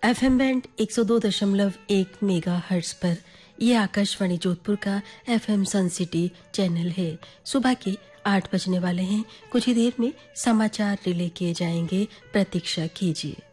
FM band 102.1 megahertz पर ये आकाशवाणी जोधपुर का एफएम सन सिटी चैनल है। सुबह के 8 बजने वाले हैं। कुछ ही देर में समाचार रिले किए जाएंगे, प्रतीक्षा कीजिए।